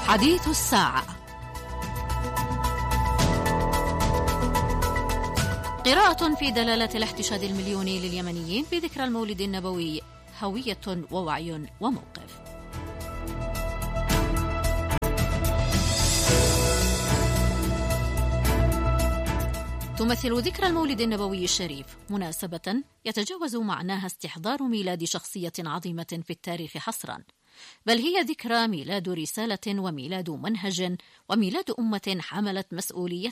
حديث الساعة. قراءة في دلالة الاحتشاد المليوني لليمنيين بذكرى المولد النبوي، هوية ووعي وموقف. تمثل ذكرى المولد النبوي الشريف مناسبة يتجاوز معناها استحضار ميلاد شخصية عظيمة في التاريخ حصرا، بل هي ذكرى ميلاد رسالة وميلاد منهج وميلاد أمة حملت مسؤولية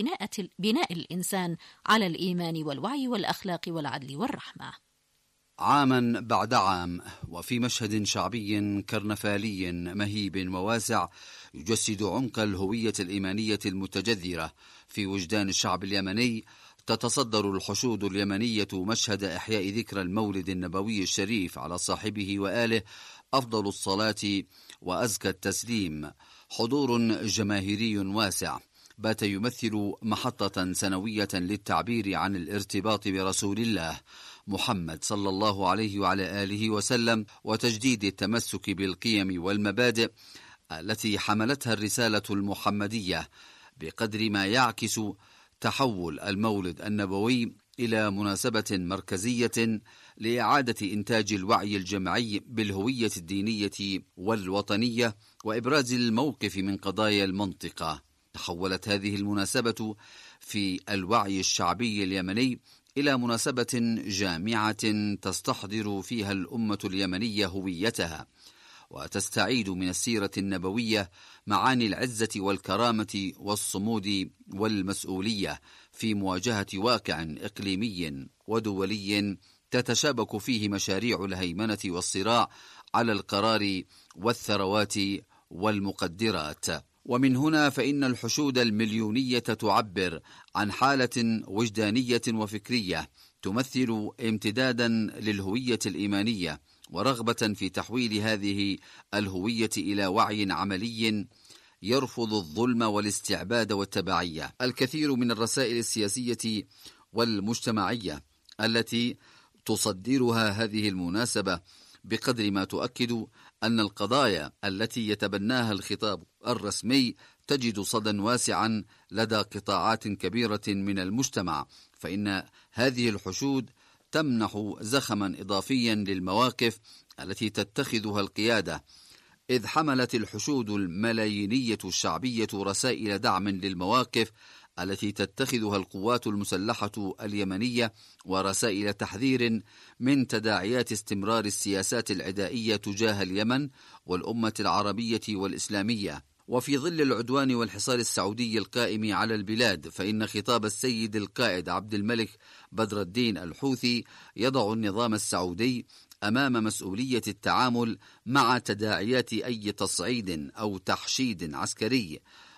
بناء الإنسان على الإيمان والوعي والأخلاق والعدل والرحمة. عاما بعد عام وفي مشهد شعبي كرنفالي مهيب وواسع يجسد عمق الهوية الإيمانية المتجذرة في وجدان الشعب اليمني، تتصدر الحشود اليمنية مشهد إحياء ذكرى المولد النبوي الشريف على صاحبه وآله أفضل الصلاة وأزكى التسليم. حضور جماهيري واسع بات يمثل محطة سنوية للتعبير عن الارتباط برسول الله محمد صلى الله عليه وعلى آله وسلم، وتجديد التمسك بالقيم والمبادئ التي حملتها الرسالة المحمدية، بقدر ما يعكس تحول المولد النبوي إلى مناسبة مركزية لإعادة إنتاج الوعي الجمعي بالهوية الدينية والوطنية وإبراز الموقف من قضايا المنطقة. تحولت هذه المناسبة في الوعي الشعبي اليمني إلى مناسبة جامعة تستحضر فيها الأمة اليمنية هويتها، وتستعيد من السيرة النبوية معاني العزة والكرامة والصمود والمسؤولية في مواجهة واقع إقليمي ودولي تتشابك فيه مشاريع الهيمنة والصراع على القرار والثروات والمقدرات. ومن هنا فإن الحشود المليونية تعبر عن حالة وجدانية وفكرية تمثل امتدادا للهوية الإيمانية، ورغبة في تحويل هذه الهوية إلى وعي عملي يرفض الظلم والاستعباد والتبعية. الكثير من الرسائل السياسية والمجتمعية التي تصدرها هذه المناسبة بقدر ما تؤكد أن القضايا التي يتبناها الخطاب الرسمي تجد صدى واسعا لدى قطاعات كبيرة من المجتمع، فإن هذه الحشود تمنح زخما إضافيا للمواقف التي تتخذها القيادة، إذ حملت الحشود الملايينية الشعبية رسائل دعم للمواقف التي تتخذها القوات المسلحة اليمنية، ورسائل تحذير من تداعيات استمرار السياسات العدائية تجاه اليمن والأمة العربية والإسلامية. وفي ظل العدوان والحصار السعودي القائم على البلاد، فإن خطاب السيد القائد عبد الملك بدر الدين الحوثي يضع النظام السعودي أمام مسؤولية التعامل مع تداعيات أي تصعيد أو تحشيد عسكري،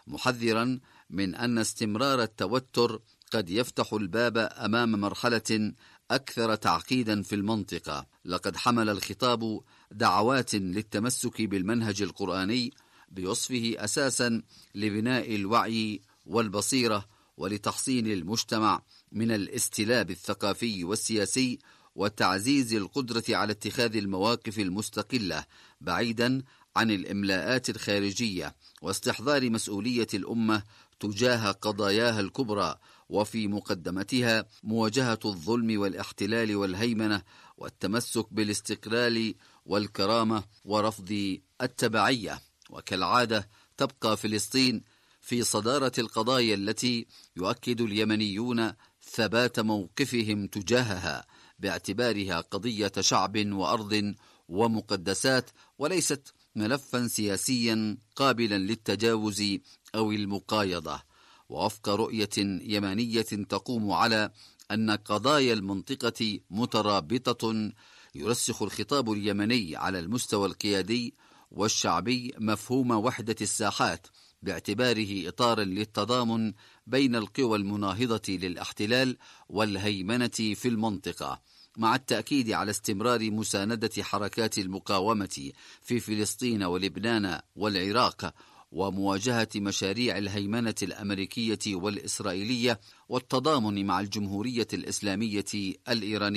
محذرا من أن استمرار التوتر قد يفتح الباب أمام مرحلة أكثر تعقيدا في المنطقة. لقد حمل الخطاب دعوات للتمسك بالمنهج القرآني بوصفه أساسا لبناء الوعي والبصيرة ولتحصين المجتمع من الاستلاب الثقافي والسياسي وتعزيز القدرة على اتخاذ المواقف المستقلة بعيدا عن الإملاءات الخارجية، واستحضار مسؤولية الأمة تجاه قضاياها الكبرى، وفي مقدمتها مواجهة الظلم والاحتلال والهيمنة والتمسك بالاستقلال والكرامة ورفض التبعية. وكالعادة تبقى فلسطين في صدارة القضايا التي يؤكد اليمنيون ثبات موقفهم تجاهها، باعتبارها قضية شعب وأرض ومقدسات، وليست ملفا سياسيا قابلا للتجاوز أو المقايضة. ووفق رؤية يمنية تقوم على أن قضايا المنطقة مترابطة، يرسخ الخطاب اليمني على المستوى القيادي والشعبي مفهوم وحدة الساحات، باعتباره إطارا للتضامن بين القوى المناهضة للاحتلال والهيمنة في المنطقة، مع التأكيد على استمرار مساندة حركات المقاومة في فلسطين ولبنان والعراق، ومواجهة مشاريع الهيمنة الأمريكية والإسرائيلية، والتضامن مع الجمهورية الإسلامية الإيرانية.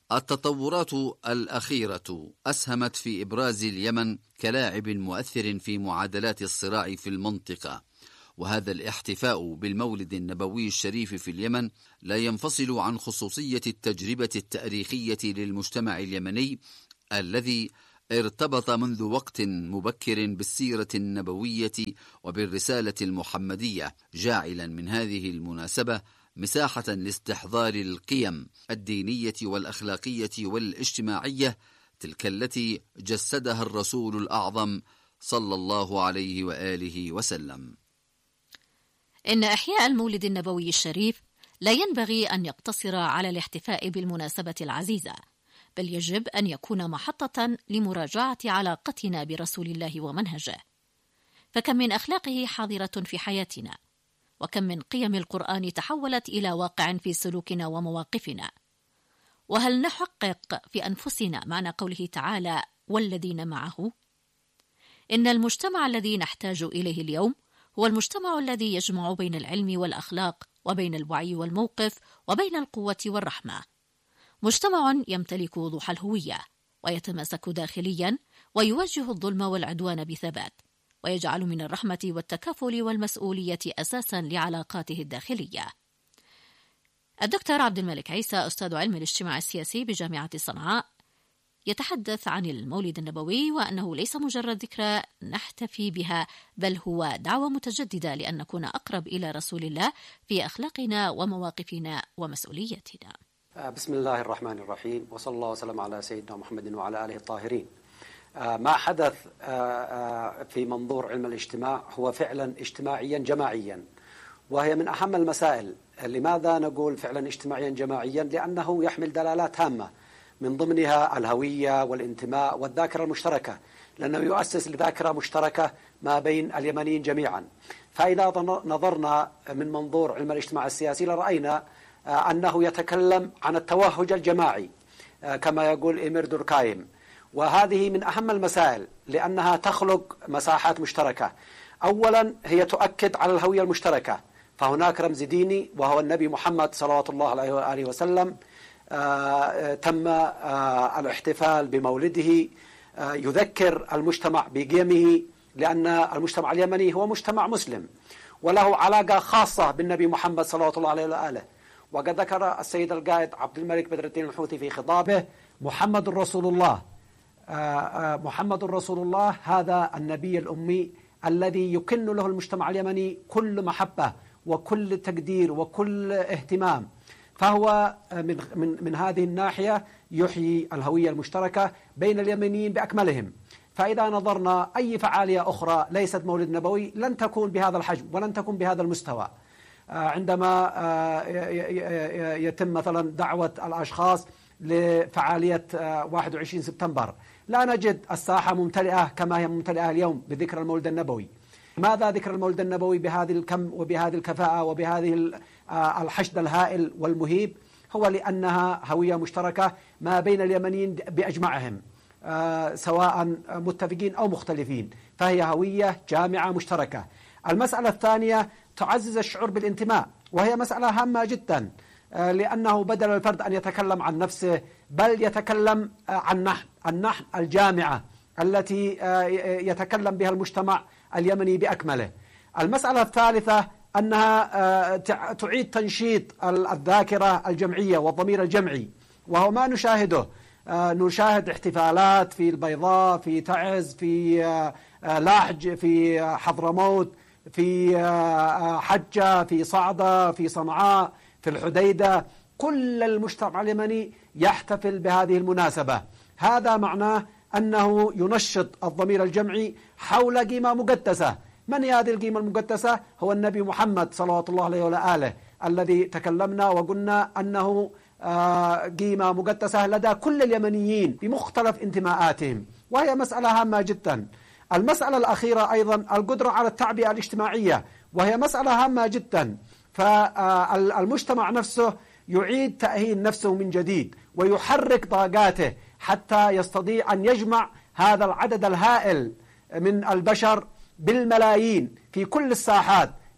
التطورات الأخيرة أسهمت في إبراز اليمن كلاعب مؤثر في معادلات الصراع في المنطقة، وهذا الاحتفاء بالمولد النبوي الشريف في اليمن لا ينفصل عن خصوصية التجربة التاريخية للمجتمع اليمني الذي ارتبط منذ وقت مبكر بالسيرة النبوية وبالرسالة المحمدية، جاعلا من هذه المناسبة مساحة لاستحضار القيم الدينية والأخلاقية والاجتماعية تلك التي جسدها الرسول الأعظم صلى الله عليه وآله وسلم. إن إحياء المولد النبوي الشريف لا ينبغي أن يقتصر على الاحتفاء بالمناسبة العزيزة، بل يجب أن يكون محطة لمراجعة علاقتنا برسول الله ومنهجه، فكم من أخلاقه حاضرة في حياتنا، وكم من قيم القرآن تحولت إلى واقع في سلوكنا ومواقفنا. وهل نحقق في أنفسنا معنى قوله تعالى والذين معه؟ إن المجتمع الذي نحتاج إليه اليوم هو المجتمع الذي يجمع بين العلم والأخلاق، وبين الوعي والموقف، وبين القوة والرحمة. مجتمع يمتلك وضوح الهوية، ويتماسك داخليا، ويواجه الظلم والعدوان بثبات، ويجعل من الرحمة والتكافل والمسؤولية أساسا لعلاقاته الداخلية. الدكتور عبد الملك عيسى، أستاذ علم الاجتماع السياسي بجامعة صنعاء، يتحدث عن المولد النبوي وأنه ليس مجرد ذكرى نحتفي بها، بل هو دعوة متجددة لأن نكون أقرب إلى رسول الله في أخلاقنا ومواقفنا ومسؤوليتنا. بسم الله الرحمن الرحيم، وصلى الله وسلم على سيدنا محمد وعلى آله الطاهرين. ما حدث في منظور علم الاجتماع هو فعلا اجتماعيا جماعيا، وهي من أهم المسائل. لماذا نقول فعلا اجتماعيا جماعيا؟ لأنه يحمل دلالات هامة، من ضمنها الهوية والانتماء والذاكرة المشتركة، لأنه يؤسس لذاكرة مشتركة ما بين اليمنيين جميعا. فإذا نظرنا من منظور علم الاجتماع السياسي لرأينا أنه يتكلم عن التوهج الجماعي كما يقول إمير دوركايم، وهذه من أهم المسائل لأنها تخلق مساحات مشتركة. أولا هي تؤكد على الهوية المشتركة، فهناك رمز ديني وهو النبي محمد صلوات الله عليه وآله وسلم. تم الاحتفال بمولده، يذكر المجتمع بقيمه، لأن المجتمع اليمني هو مجتمع مسلم وله علاقة خاصة بالنبي محمد صلوات الله عليه وآله. وقد ذكر السيد القائد عبد الملك بدر الدين الحوثي في خطابه: محمد رسول الله. محمد رسول الله هذا النبي الأمي الذي يكن له المجتمع اليمني كل محبة وكل تقدير وكل اهتمام، فهو من هذه الناحية يحيي الهوية المشتركة بين اليمنيين بأكملهم. فإذا نظرنا أي فعالية أخرى ليست مولد نبوي لن تكون بهذا الحجم ولن تكون بهذا المستوى. عندما يتم مثلا دعوة الأشخاص لفعالية 21 سبتمبر لا نجد الساحة ممتلئة كما هي ممتلئة اليوم بذكر المولد النبوي. ماذا ذكر المولد النبوي بهذه الكم وبهذه الكفاءة وبهذه الحشد الهائل والمهيب؟ هو لأنها هوية مشتركة ما بين اليمنيين بأجمعهم، سواء متفقين أو مختلفين، فهي هوية جامعة مشتركة. المسألة الثانية تعزز الشعور بالانتماء، وهي مسألة هامة جدا، لأنه بدل الفرد أن يتكلم عن نفسه بل يتكلم عن النحن الجامعة التي يتكلم بها المجتمع اليمني بأكمله. المسألة الثالثة أنها تعيد تنشيط الذاكرة الجمعية والضمير الجمعي، وهو ما نشاهده. نشاهد احتفالات في البيضاء، في تعز، في لاحج، في حضرموت، في حجة، في صعدة، في صنعاء، في الحديدة. كل المجتمع اليمني يحتفل بهذه المناسبة. هذا معناه أنه ينشط الضمير الجمعي حول قيمة مقدسة. من هي هذه القيمة المقدسة؟ هو النبي محمد صلوات الله عليه وآله، الذي تكلمنا وقلنا أنه قيمة مقدسة لدى كل اليمنيين بمختلف انتماءاتهم، وهي مسألة هامة جدا. المسألة الأخيرة أيضا القدرة على التعبئة الاجتماعية، وهي مسألة هامة جدا. فالمجتمع نفسه يعيد تأهيل نفسه من جديد ويحرك طاقاته حتى يستطيع أن يجمع هذا العدد الهائل من البشر بالملايين في كل الساحات،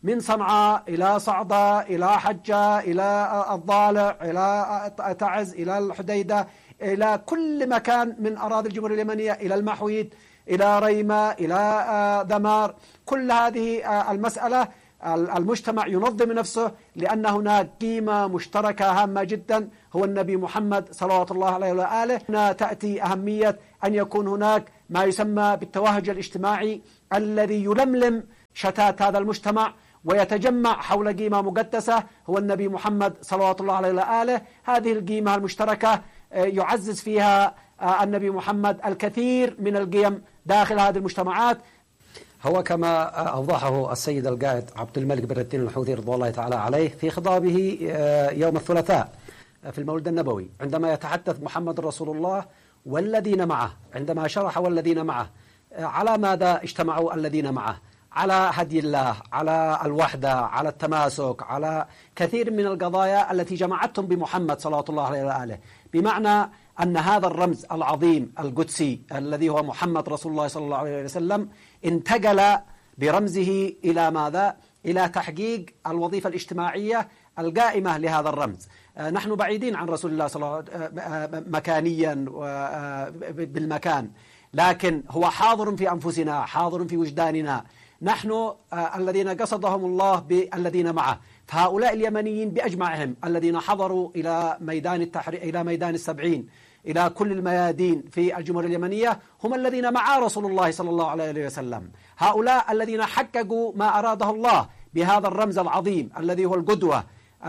من صنعاء إلى صعدة إلى حجة إلى الضالع إلى تعز إلى الحديدة إلى كل مكان من أراضي الجمهورية اليمنية، إلى المحويد إلى ريمة إلى دمار. كل هذه المسألة المجتمع ينظم نفسه، لأن هناك قيمة مشتركة هامة جدا هو النبي محمد صلوات الله عليه وآله. هنا تأتي أهمية أن يكون هناك ما يسمى بالتوهج الاجتماعي الذي يلملم شتات هذا المجتمع ويتجمع حول قيمة مقدسة هو النبي محمد صلوات الله عليه وآله. هذه القيمة المشتركة يعزز فيها النبي محمد الكثير من القيم داخل هذه المجتمعات. هو كما أوضحه السيد القائد عبد الملك بن الدين الحوثي رضوان الله تعالى عليه في خطابه يوم الثلاثاء في المولد النبوي، عندما يتحدث محمد رسول الله والذين معه، عندما شرح والذين معه على ماذا اجتمعوا الذين معه، على هدي الله، على الوحدة، على التماسك، على كثير من القضايا التي جمعتهم بمحمد صلوات الله عليه وآله، بمعنى أن هذا الرمز العظيم القدسي الذي هو محمد رسول الله صلى الله عليه وسلم انتقل برمزه إلى ماذا؟ إلى تحقيق الوظيفة الاجتماعية القائمة لهذا الرمز. نحن بعيدين عن رسول الله صلى الله عليه وسلم مكانيا بالمكان، لكن هو حاضر في أنفسنا، حاضر في وجداننا. نحن الذين قصدهم الله بالذين معه، فهؤلاء اليمنيين بأجمعهم الذين حضروا إلى ميدان التحرير، إلى ميدان السبعين، إلى كل الميادين في الجمهورية اليمنية، هم الذين مع رسول الله صلى الله عليه وسلم. هؤلاء الذين حققوا ما أراده الله بهذا الرمز العظيم الذي هو القدوة،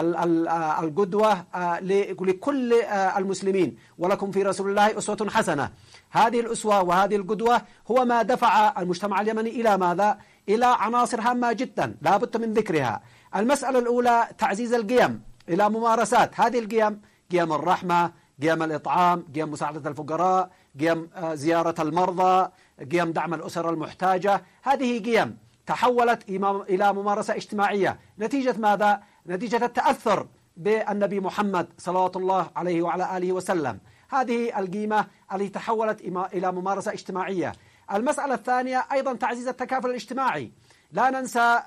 القدوة لكل المسلمين، ولكم في رسول الله أسوة حسنة. هذه الأسوة وهذه القدوة هو ما دفع المجتمع اليمني إلى ماذا؟ إلى عناصر هامة جدا لا بد من ذكرها. المسألة الأولى تعزيز القيم إلى ممارسات. هذه القيم قيم الرحمة، قيم الإطعام، قيم مساعدة الفقراء، قيم زيارة المرضى، قيم دعم الأسر المحتاجة. هذه قيم تحولت إلى ممارسة اجتماعية نتيجة ماذا؟ نتيجة التأثر بالنبي محمد صلوات الله عليه وعلى آله وسلم. هذه القيمة التي تحولت إلى ممارسة اجتماعية. المسألة الثانية أيضا تعزيز التكافل الاجتماعي. لا ننسى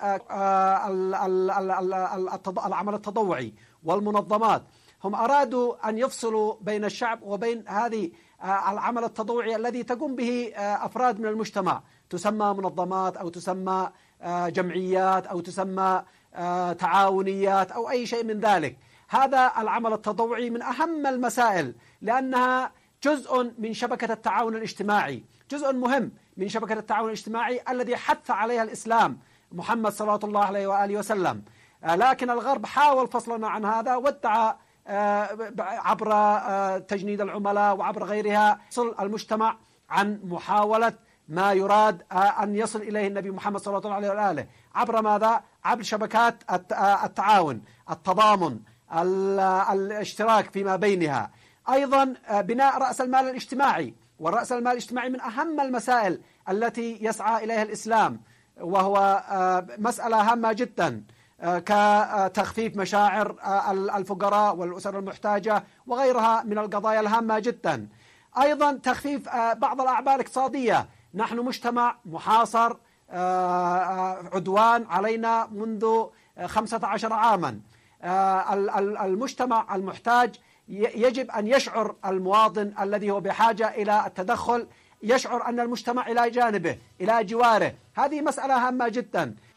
العمل التطوعي والمنظمات، هم أرادوا أن يفصلوا بين الشعب وبين هذه العمل التطوعي الذي تقوم به أفراد من المجتمع، تسمى منظمات أو تسمى جمعيات أو تسمى تعاونيات أو أي شيء من ذلك. هذا العمل التطوعي من أهم المسائل، لأنها جزء من شبكة التعاون الاجتماعي، جزء مهم من شبكة التعاون الاجتماعي الذي حث عليها الإسلام محمد صلى الله عليه وآله وسلم. لكن الغرب حاول فصلنا عن هذا وادعى عبر تجنيد العملاء وعبر غيرها يصل المجتمع عن محاولة ما يراد أن يصل إليه النبي محمد صلى الله عليه وآله عبر ماذا؟ عبر شبكات التعاون، التضامن، الاشتراك فيما بينها. أيضا بناء رأس المال الاجتماعي، والرأس المال الاجتماعي من أهم المسائل التي يسعى إليها الإسلام، وهو مسألة هامة جدا كتخفيف مشاعر الفقراء والأسر المحتاجة وغيرها من القضايا الهامة جدا. أيضا تخفيف بعض الأعباء الاقتصادية. نحن مجتمع محاصر، عدوان علينا منذ 15 عاما. المجتمع المحتاج يجب أن يشعر المواطن الذي هو بحاجة إلى التدخل، يشعر أن المجتمع إلى جانبه إلى جواره. هذه مسألة هامة جدا.